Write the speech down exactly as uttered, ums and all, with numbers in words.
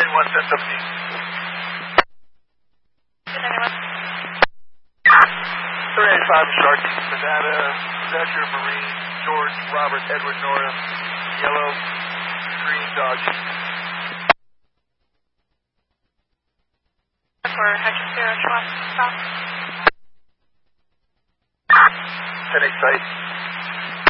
ninety-one, set seventeen. three eighty-five, Sharky, Nevada, is that your Marine, George, Robert, Edward, Nora, yellow, green, Dodge. For Hector Sierra, stop. ten eight site.